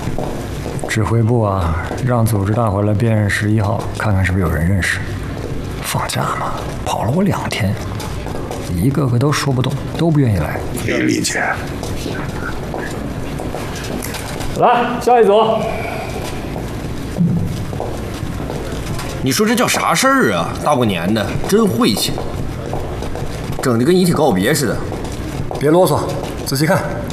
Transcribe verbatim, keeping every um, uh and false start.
指挥部啊，让组织大伙来辨认十一号，看看是不是有人认识。放假嘛，跑了我两天，一个个都说不动，都不愿意来。 可以理解。 来，下一组。 你说这叫啥事儿啊？大过年的，真晦气，整的跟遗体告别似的。 别啰嗦，仔细看。